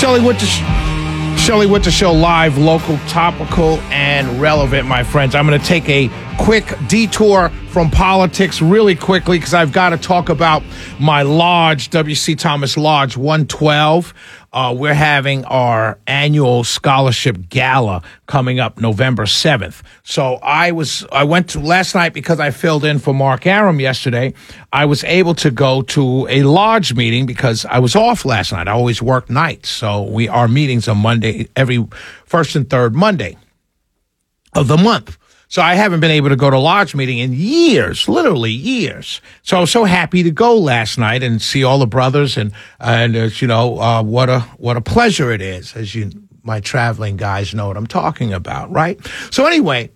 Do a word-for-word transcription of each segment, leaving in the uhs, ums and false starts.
Shelley Winter, Shelley Winter Show live, local, topical, and relevant, my friends. I'm going to take a quick detour from politics really quickly because I've got to talk about my lodge, W C Thomas Lodge one twelve. Uh, we're having our annual scholarship gala coming up November seventh. So I was, I went to last night because I filled in for Mark Aram yesterday. I was able to go to a lodge meeting because I was off last night. I always work nights. So we, our meetings on Monday, every first and third Monday of the month. So I haven't been able to go to lodge meeting in years, literally years. So I was so happy to go last night and see all the brothers, and and uh, you know uh, what a what a pleasure it is, as you my traveling guys know what I'm talking about, right? So anyway,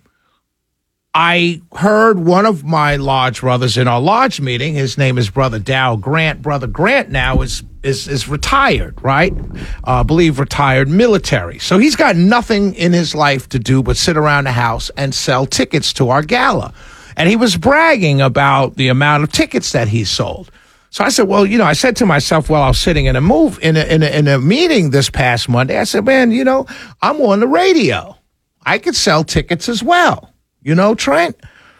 I heard one of my lodge brothers in our lodge meeting. His name is Brother Dow Grant. Brother Grant now is is is retired, right? Uh, I believe retired military. So he's got nothing in his life to do but sit around the house and sell tickets to our gala. And he was bragging about the amount of tickets that he sold. So I said, well, you know, I said to myself while I was sitting in a move in a, in a, in a meeting this past Monday, I said, man, you know, I'm on the radio. I could sell tickets as well. You know, Trent?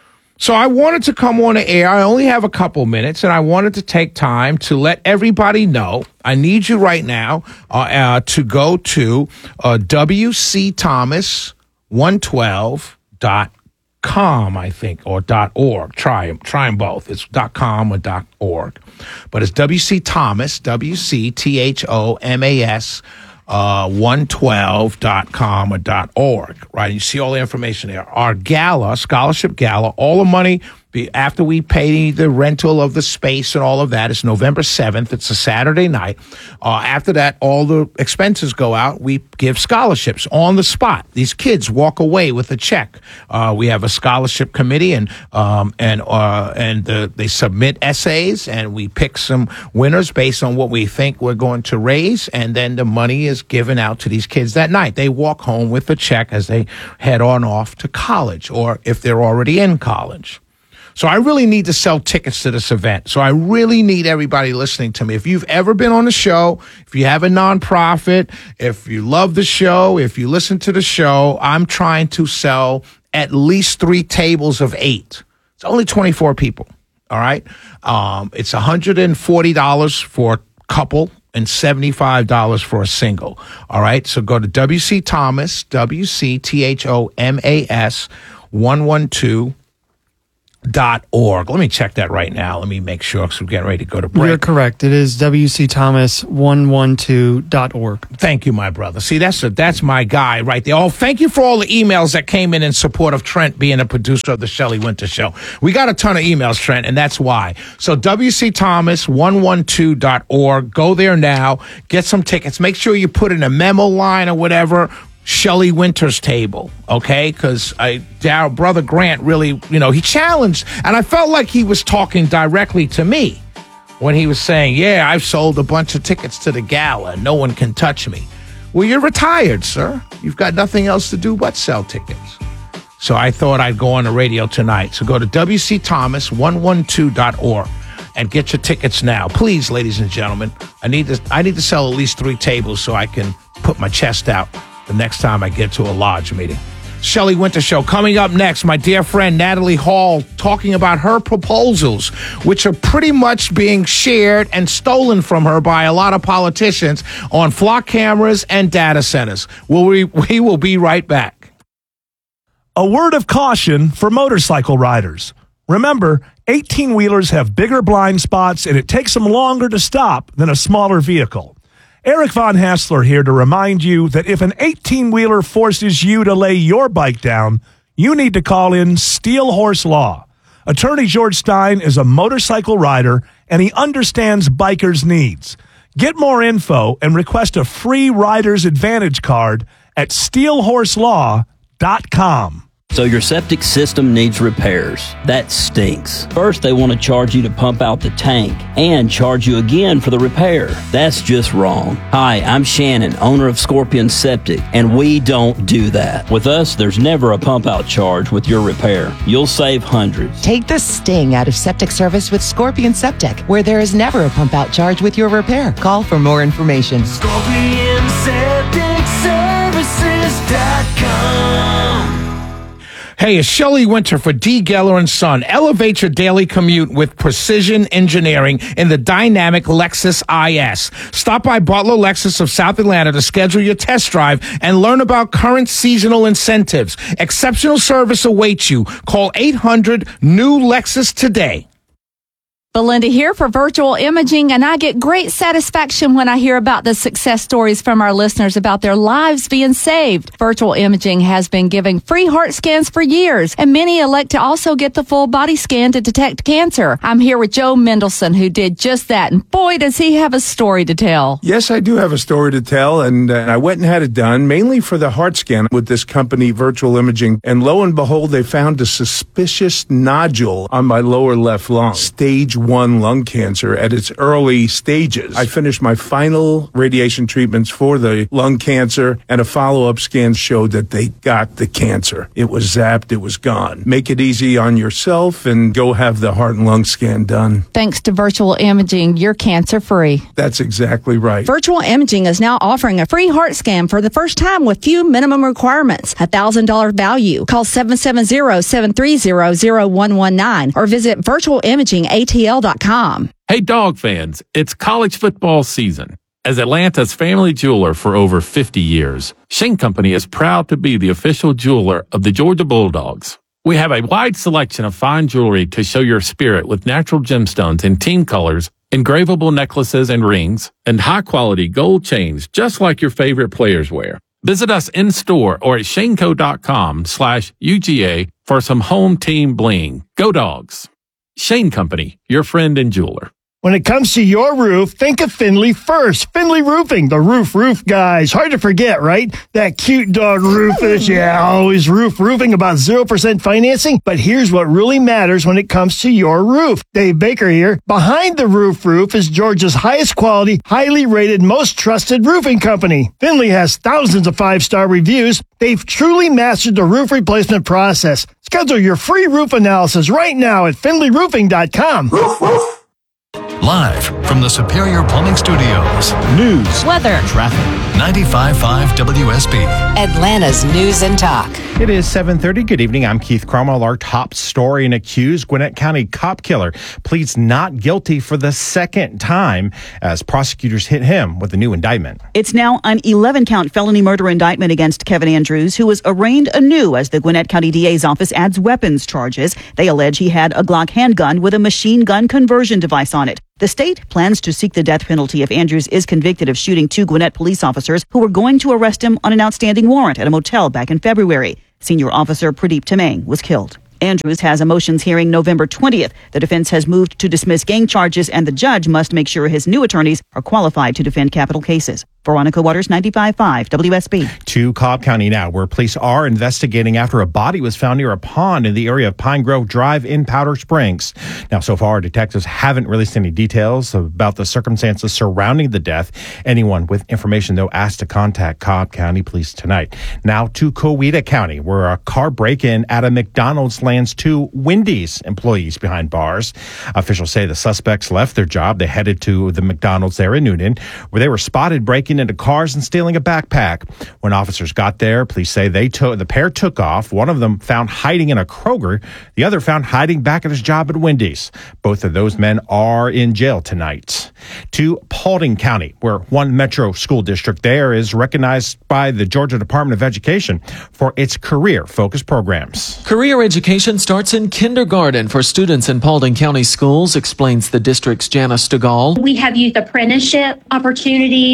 So I wanted to come on the air. I only have a couple minutes, and I wanted to take time to let everybody know. I need you right now uh, uh, to go to uh, W C Thomas one twelve dot com, I think, or .org. Try them. Try them both. It's .com or .org. But it's W C Thomas, W C T H O M A S, Uh, one twelve dot com or .org, right? You see all the information there. Our gala, scholarship gala, all the money, be, after we pay the rental of the space and all of that, is November seventh. It's a Saturday night. Uh, after that, all the expenses go out. We give scholarships on the spot. These kids walk away with a check. Uh, we have a scholarship committee, and um, and uh, and the, they submit essays, and we pick some winners based on what we think we're going to raise, and then the money is given out to these kids that night. They walk home with a check as they head on off to college, or if they're already in college. So I really need to sell tickets to this event. So I really need everybody listening to me. If you've ever been on the show, if you have a nonprofit, if you love the show, if you listen to the show, I'm trying to sell at least three tables of eight. It's only twenty-four people. All right. Um, it's one hundred forty dollars for a couple and seventy-five dollars for a single. All right. So go to W C Thomas, W C T H O M A S, one twelve dot org. Let me check that right now. Let me make sure, because we're getting ready to go to break. You're correct. It is W C Thomas one twelve dot org. Thank you, my brother. See, that's a, that's my guy right there. Oh, thank you for all the emails that came in in support of Trent being a producer of the Shelley Winter Show. We got a ton of emails, Trent, and that's why. So W C Thomas one twelve dot org. Go there now. Get some tickets. Make sure you put in a memo line or whatever, Shelley Winter's table, okay? Because I, our brother Grant really, you know, he challenged, and I felt like he was talking directly to me when he was saying, yeah, I've sold a bunch of tickets to the gala. No one can touch me. Well, you're retired, sir. You've got nothing else to do but sell tickets. So I thought I'd go on the radio tonight. So go to W C Thomas one twelve dot org and get your tickets now. Please, ladies and gentlemen, I need to, I need to sell at least three tables so I can put my chest out the next time I get to a lodge meeting. Shelley Winter Show. Coming up next, my dear friend Natalie Hall talking about her proposals, which are pretty much being shared and stolen from her by a lot of politicians on flock cameras and data centers. We'll we, we will be right back. A word of caution for motorcycle riders. Remember, eighteen-wheelers have bigger blind spots, and it takes them longer to stop than a smaller vehicle. Eric Von Hassler here to remind you that if an eighteen-wheeler forces you to lay your bike down, you need to call in Steel Horse Law. Attorney George Stein is a motorcycle rider, and he understands bikers' needs. Get more info and request a free Rider's Advantage card at steel horse law dot com. So your septic system needs repairs. That stinks. First, they want to charge you to pump out the tank and charge you again for the repair. That's just wrong. Hi, I'm Shannon, owner of Scorpion Septic, and we don't do that. With us, there's never a pump out charge with your repair. You'll save hundreds. Take the sting out of septic service with Scorpion Septic, where there is never a pump out charge with your repair. Call for more information. Scorpion Septic Services dot com. Hey, it's Shelley Winter for D. Geller and Son. Elevate your daily commute with precision engineering in the dynamic Lexus I S. Stop by Butler Lexus of South Atlanta to schedule your test drive and learn about current seasonal incentives. Exceptional service awaits you. Call eight hundred new Lexus today. Belinda here for Virtual Imaging, and I get great satisfaction when I hear about the success stories from our listeners about their lives being saved. Virtual Imaging has been giving free heart scans for years, and many elect to also get the full body scan to detect cancer. I'm here with Joe Mendelson, who did just that, and boy, does he have a story to tell. Yes, I do have a story to tell, and uh, I went and had it done, mainly for the heart scan with this company, Virtual Imaging, and lo and behold, they found a suspicious nodule on my lower left lung, stage one lung cancer at its early stages. I finished my final radiation treatments for the lung cancer, and a follow-up scan showed that they got the cancer. It was zapped. It was gone. Make it easy on yourself and go have the heart and lung scan done. Thanks to Virtual Imaging, you're cancer-free. That's exactly right. Virtual Imaging is now offering a free heart scan for the first time with few minimum requirements. A one thousand dollars value. Call seven seven zero, seven three zero, zero one one nine or visit virtual imaging A T L dot com. Hey, dog fans, it's college football season. As Atlanta's family jeweler for over fifty years, Shane Company is proud to be the official jeweler of the Georgia Bulldogs. We have a wide selection of fine jewelry to show your spirit with natural gemstones in team colors, engravable necklaces and rings, and high-quality gold chains just like your favorite players wear. Visit us in-store or at shaneco.com slash UGA for some home team bling. Go Dogs! Shane Company, your friend and jeweler. When it comes to your roof, think of Finley first. Finley Roofing, the roof roof guys. Hard to forget, right? That cute dog Rufus, yeah, always roof roofing, about zero percent financing. But here's what really matters when it comes to your roof. Dave Baker here. Behind the Roof Roof is Georgia's highest quality, highly rated, most trusted roofing company. Finley has thousands of five-star reviews. They've truly mastered the roof replacement process. Schedule your free roof analysis right now at finley roofing dot com. Roof, roof. Live from the Superior Plumbing Studios. News, weather, traffic. ninety-five point five W S B. Atlanta's News and Talk. It is seven thirty. Good evening. I'm Keith Cromwell. Our top story: an accused Gwinnett County cop killer pleads not guilty for the second time as prosecutors hit him with a new indictment. It's now an eleven count felony murder indictment against Kevin Andrews, who was arraigned anew as the Gwinnett County D A's office adds weapons charges. They allege he had a Glock handgun with a machine gun conversion device on it. The state plans to seek the death penalty if Andrews is convicted of shooting two Gwinnett police officers who were going to arrest him on an outstanding warrant at a motel back in February. Senior officer Pradeep Tamang was killed. Andrews has a motions hearing November twentieth. The defense has moved to dismiss gang charges, and the judge must make sure his new attorneys are qualified to defend capital cases. Veronica Waters, ninety-five point five W S B. To Cobb County now, where police are investigating after a body was found near a pond in the area of Pine Grove Drive in Powder Springs. Now, so far, detectives haven't released any details about the circumstances surrounding the death. Anyone with information, though, asked to contact Cobb County Police tonight. Now to Coweta County, where a car break-in at a McDonald's lands two Wendy's employees behind bars. Officials say the suspects left their job. They headed to the McDonald's there in Noonan, where they were spotted breaking into cars and stealing a backpack. When officers got there, police say they took the pair took off. One of them found hiding in a Kroger. The other found hiding back at his job at Wendy's. Both of those men are in jail tonight. To Paulding County, where one metro school district there is recognized by the Georgia Department of Education for its career-focused programs. Career education starts in kindergarten for students in Paulding County schools, explains the district's Janice DeGaulle. We have youth apprenticeship opportunities. We have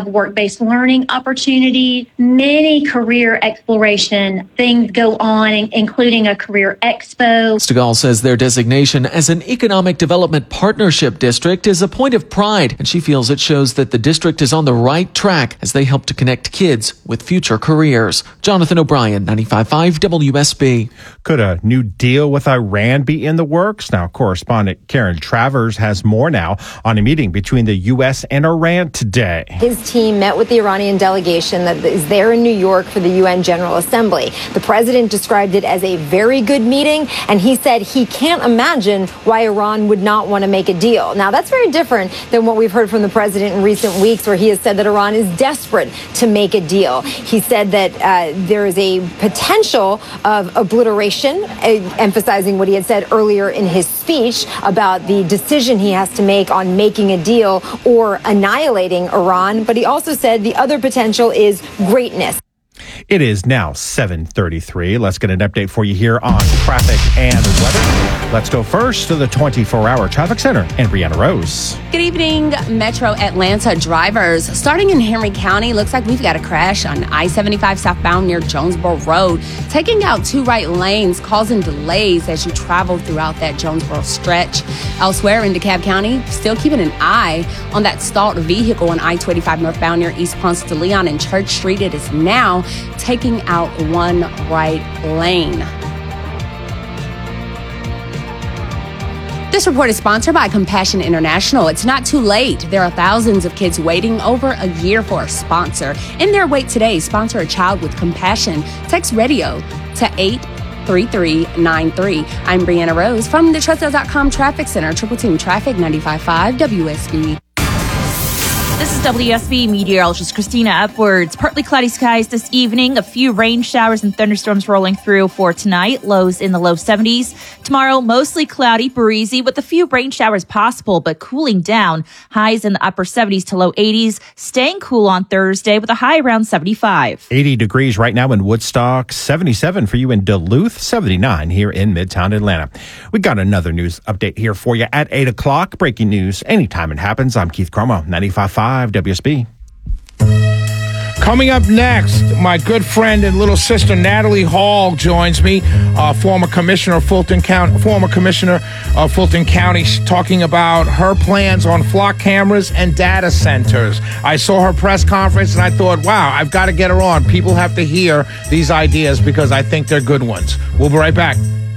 work-based learning opportunities, many career exploration things go on, including a career expo. Stegall says their designation as an economic development partnership district is a point of pride, and she feels it shows that the district is on the right track as they help to connect kids with future careers. Jonathan O'Brien, ninety-five point five W S B. Could a new deal with Iran be in the works? Now, correspondent Karen Travers has more now on a meeting between the U S and Iran today. His team met with the Iranian delegation that is there in New York for the U N General Assembly. The president described it as a very good meeting, and he said he can't imagine why Iran would not want to make a deal. Now, that's very different than what we've heard from the president in recent weeks, where he has said that Iran is desperate to make a deal. He said that uh, there is a potential of obliteration, uh, emphasizing what he had said earlier in his speech about the decision he has to make on making a deal or annihilating Iran. But he also said the other potential is greatness. It is now seven thirty-three. Let's get an update for you here on traffic and weather. Let's go first to the twenty-four hour traffic center and Brianna Rose. Good evening, Metro Atlanta drivers. Starting in Henry County, looks like we've got a crash on I seventy-five southbound near Jonesboro Road, taking out two right lanes, causing delays as you travel throughout that Jonesboro stretch. Elsewhere in DeKalb County, still keeping an eye on that stalled vehicle on I twenty-five northbound near East Ponce de Leon and Church Street. It is now taking out one right lane. This report is sponsored by Compassion International. It's not too late. There are thousands of kids waiting over a year for a sponsor. In their wait today, sponsor a child with compassion. Text radio to eight three three nine three. I'm Brianna Rose from the Trussell dot com Traffic Center, Triple Team Traffic, ninety-five point five W S B. This is W S B meteorologist Christina Upwards. Partly cloudy skies this evening. A few rain showers and thunderstorms rolling through for tonight. Lows in the low seventies. Tomorrow, mostly cloudy, breezy, with a few rain showers possible, but cooling down. Highs in the upper seventies to low eighties. Staying cool on Thursday with a high around seventy-five. eighty degrees right now in Woodstock. seventy-seven for you in Duluth. seventy-nine here in Midtown Atlanta. We got another news update here for you at eight o'clock. Breaking news anytime it happens. I'm Keith Cromo, ninety-five point five W S B. Coming up next, my good friend and little sister Natalie Hall joins me, uh, former commissioner of Fulton County, former commissioner of Fulton County, talking about her plans on flock cameras and data centers. I saw her press conference and I thought, wow, I've got to get her on. People have to hear these ideas because I think they're good ones. We'll be right back.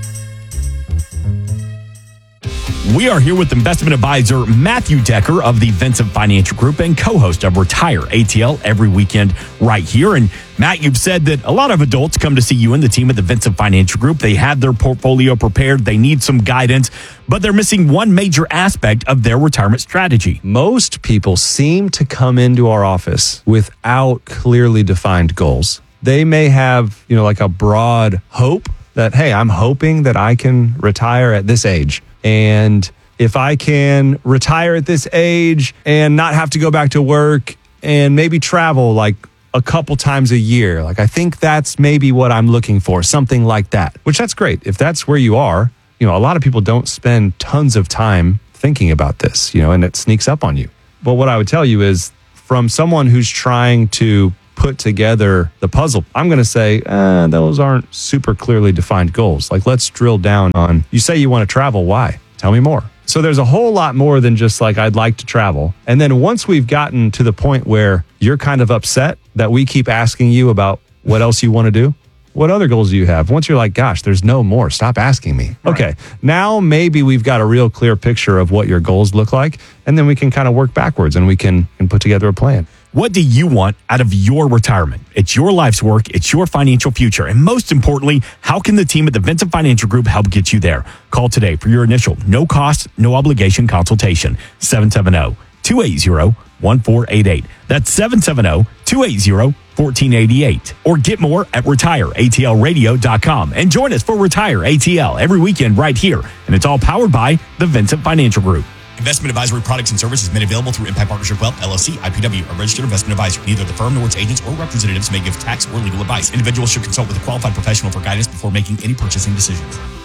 We are here with investment advisor Matthew Decker of the Vincent Financial Group and co-host of Retire A T L every weekend right here. And Matt, you've said that a lot of adults come to see you and the team at the Vincent Financial Group. They have their portfolio prepared. They need some guidance, but they're missing one major aspect of their retirement strategy. Most people seem to come into our office without clearly defined goals. They may have, you know, like a broad hope that, hey, I'm hoping that I can retire at this age. And if I can retire at this age and not have to go back to work and maybe travel like a couple times a year, like I think that's maybe what I'm looking for, something like that, which that's great. If that's where you are, you know, a lot of people don't spend tons of time thinking about this, you know, and it sneaks up on you. But what I would tell you is from someone who's trying to put together the puzzle, I'm going to say, eh, those aren't super clearly defined goals. Like, let's drill down on, you say you want to travel. Why? Tell me more. So there's a whole lot more than just like, I'd like to travel. And then once we've gotten to the point where you're kind of upset that we keep asking you about what else you want to do, what other goals do you have? Once you're like, gosh, there's no more, stop asking me. Right. Okay, now maybe we've got a real clear picture of what your goals look like, and then we can kind of work backwards and we can, can put together a plan. What do you want out of your retirement? It's your life's work. It's your financial future. And most importantly, how can the team at the Vincent Financial Group help get you there? Call today for your initial no cost, no obligation consultation. seven seven zero, two eight zero, one four eight eight. That's seven seven zero, two eight zero, one four eight eight. Or get more at retire A T L radio dot com. And join us for Retire A T L every weekend right here. And it's all powered by the Vincent Financial Group. Investment advisory products and services made available through Impact Partnership Wealth, L L C, I P W, a registered investment advisor. Neither the firm nor its agents or representatives may give tax or legal advice. Individuals should consult with a qualified professional for guidance before making any purchasing decisions.